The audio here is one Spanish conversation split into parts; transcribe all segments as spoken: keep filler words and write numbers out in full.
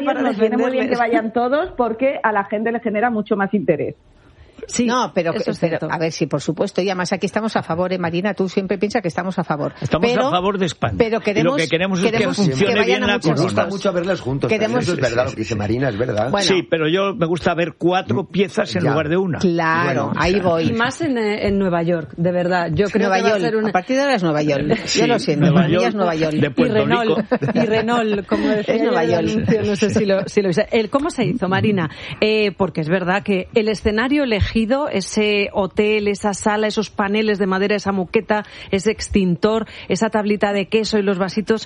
para nos viene muy bien que vayan todos porque a la gente le genera mucho más interés. Sí, no, pero, eso es pero cierto. a ver, sí, por supuesto, y además aquí estamos a favor, ¿eh, Marina? Tú siempre piensas que estamos a favor. Estamos pero, a favor de España. Pero queremos, y lo que queremos, queremos es que funcione que bien la corona. Nos gusta mucho verles juntos. Queremos, eso es verdad, lo que dice Marina, es verdad. Bueno, sí, pero yo me gusta ver cuatro piezas en ya. lugar de una. Claro, bueno, ahí o sea, voy. Y más en, en Nueva York, de verdad. Yo creo Nueva que va York, a ser una... a partir de ahora es Nueva York. Sí, Yo lo siento, Nueva para mí York, es Nueva York. de Y Puerto Renault, Rico. y Renault, como decía Es Nueva en el York. anuncio, no sé si lo, si lo hice. El, ¿Cómo se hizo, Marina? Eh, porque es verdad que el escenario elegido, ese hotel, esa sala, esos paneles de madera, esa moqueta, ese extintor, esa tablita de queso y los vasitos,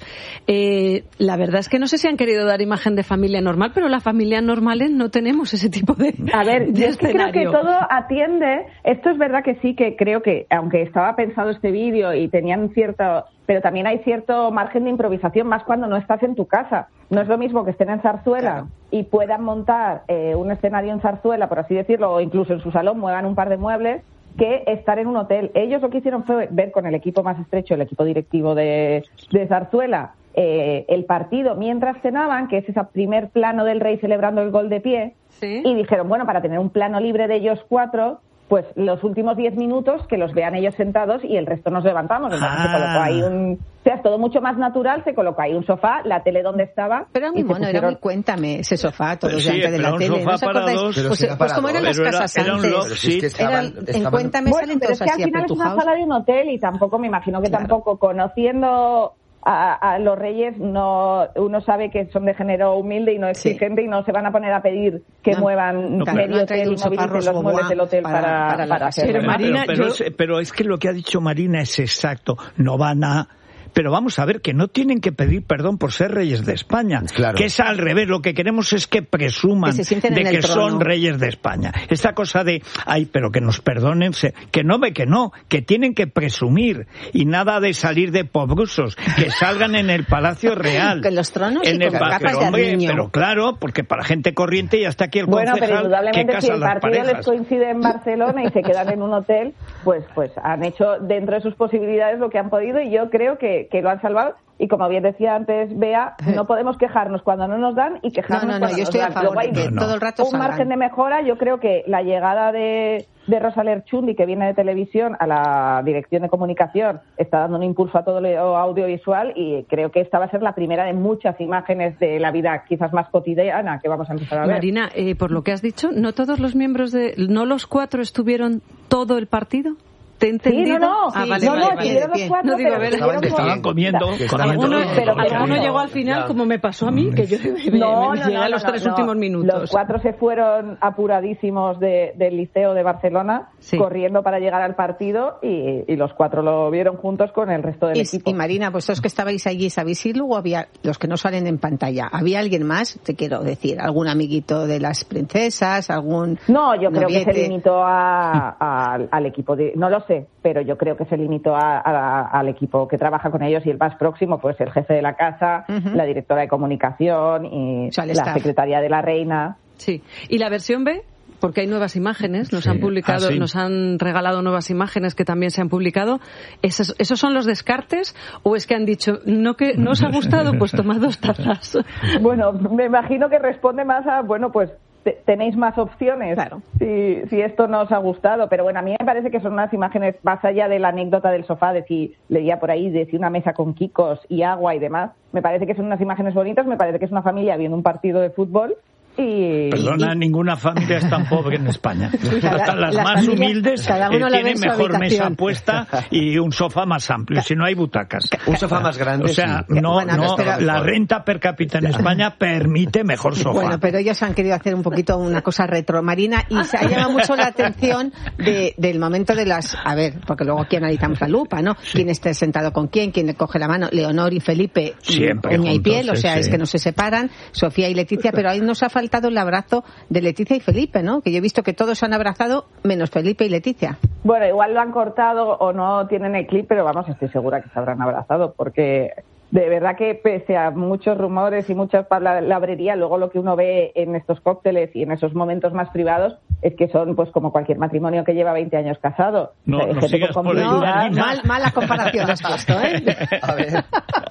eh, la verdad es que no sé si han querido dar imagen de familia normal, pero las familias normales no tenemos ese tipo de A ver, de yo es que creo que escenario. todo atiende. Esto es verdad que sí, que creo que, aunque estaba pensado este vídeo y tenían cierto, pero también hay cierto margen de improvisación, más cuando no estás en tu casa. No es lo mismo que estén en Zarzuela Claro. y puedan montar eh, un escenario en Zarzuela, por así decirlo, o incluso en su salón muevan un par de muebles, que estar en un hotel. Ellos lo que hicieron fue ver con el equipo más estrecho, el equipo directivo de, de Zarzuela, eh, el partido mientras cenaban, que es ese primer plano del rey celebrando el gol de pie, ¿Sí? y dijeron, bueno, para tener un plano libre de ellos cuatro, pues los últimos diez minutos que los vean ellos sentados y el resto nos levantamos. Entonces Ah. se colocó ahí un... O sea, es todo mucho más natural, se colocó ahí un sofá, la tele donde estaba... Pero era muy y se mono, era pusieron- muy cuéntame, ese sofá, todos Sí, delante de pero la un tele. sofá ¿No os para acordáis? dos. Pero Pues, si era pues para como eran dos. las Pero era- casas era un antes. love Pero si es que seat. Era, estaban, en estaban- Cuéntame Bueno, salen pero es todos que al así final es una apretujados. sala de un hotel y tampoco me imagino que Claro. tampoco conociendo a, a los reyes no uno sabe que son de género humilde y no Sí. exigente y no se van a poner a pedir que No, muevan no, pero medio no han hotel traído y un sofá movilicen los Rosbois muebles del hotel para- para, para la para ocasión. hacerlo. Pero Marina, pero, pero, yo- es, pero es que lo que ha dicho Marina es exacto. No van a... Pero vamos a ver, que no tienen que pedir perdón por ser reyes de España. Claro. Que es al revés. Lo que queremos es que presuman Que se sienten de en el que trono. son reyes de España. Esta cosa de, ay, pero que nos perdonen, se- que no ve que no, que tienen que presumir. Y nada de salir de pobrusos, que salgan en el Palacio Real. Con los tronos y en el con pa- capas pero, de hombre, armiño. pero claro, porque para gente corriente ya está aquí el Bueno, pero concejal que indudablemente si casa a el las partido les parejas. coincide en Barcelona y se quedan en un hotel, pues pues han hecho dentro de sus posibilidades lo que han podido y yo creo que, que lo han salvado. Y como bien decía antes Bea, no podemos quejarnos cuando no nos dan y quejarnos No, no, no, cuando yo nos estoy a dan. favor Luego hay de que No, no. todo el rato un salgan. margen de mejora. Yo creo que la llegada de, de Rosa Lerchundi, que viene de televisión, a la dirección de comunicación, está dando un impulso a todo lo audiovisual y creo que esta va a ser la primera de muchas imágenes de la vida quizás más cotidiana que vamos a empezar a ver. Marina, eh, por lo que has dicho, ¿no todos los miembros de... ¿No los cuatro estuvieron todo el partido? ¿Te he Sí, entendido? no, no, Ah, sí, vale, no, vale, no, vale. estuvieron los cuatro, No digo, pero a ver, estuvieron estaban con- Estaban comiendo. Que comiendo Alguno, Comiendo, pero comiendo. alguno llegó al final, Ya. como me pasó a mí, que yo me, No, me no, llegué no, a los no, tres no. últimos minutos. Los cuatro se fueron apuradísimos de, del Liceo de Barcelona, Sí. corriendo para llegar al partido y, y los cuatro lo vieron juntos con el resto del Y, equipo. y Marina, vosotros que estabais allí, ¿sabéis si luego había los que no salen en pantalla? ¿Había alguien más? Te quiero decir, ¿algún amiguito de las princesas? ¿Algún No, yo creo que noviete? se limitó a, a- al equipo, de, no lo sé, pero yo creo que se limitó a, a- al equipo que trabaja con ellos y el más próximo, pues el jefe de la casa, Ujú. la directora de comunicación y O sea, el la staff. secretaria de la reina. Sí. ¿Y la versión B? Porque hay nuevas imágenes, nos han publicado, Ah, sí. nos han regalado nuevas imágenes que también se han publicado. ¿Esos, ¿Esos son los descartes o es que han dicho, no que no os ha gustado, pues tomad dos tazas? Bueno, me imagino que responde más a, bueno, pues te- tenéis más opciones Claro. si, si esto no os ha gustado. Pero bueno, a mí me parece que son unas imágenes más allá de la anécdota del sofá, de si leía por ahí, de si una mesa con quicos y agua y demás. Me parece que son unas imágenes bonitas, me parece que es una familia viendo un partido de fútbol. Y, Perdona, y- ninguna familia es tan pobre en España. Cada- Hasta las las más familias, humildes cada eh, uno la ve tienen en su mejor mesa habitación. puesta y un sofá más amplio, si no hay butacas. Un sofá más grande. O sea, sí. no, Bueno, no, pero- la renta per cápita en España permite mejor sofá. Bueno, pero ellos han querido hacer un poquito una cosa retro, Marina, y se ha llamado mucho la atención de, del momento de las... A ver, porque luego aquí analizamos la lupa, ¿no? Quién está sentado con quién, quién le coge la mano. Leonor y Felipe, Siempre uña y juntos, piel, o sí, sea, sí. es que no se separan. Sofía y Leticia, pero ahí nos ha faltado el abrazo de Leticia y Felipe, ¿no? Que yo he visto que todos se han abrazado, menos Felipe y Leticia. bueno, igual lo han cortado o no tienen el clip, pero vamos, estoy segura que se habrán abrazado porque... De verdad que pese a muchos rumores y mucha palabrería, luego lo que uno ve en estos cócteles y en esos momentos más privados es que son pues como cualquier matrimonio que lleva veinte años casado. No, O sea, no gente sigas con por ahí, No, complicidad. Marina. mal, mala comparación has puesto, ¿eh? A ver.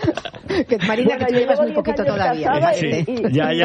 Que Marina, Bueno, que tú yo llevas llevo muy poquito diez años todavía. casada Sí, y- y- ya, ya.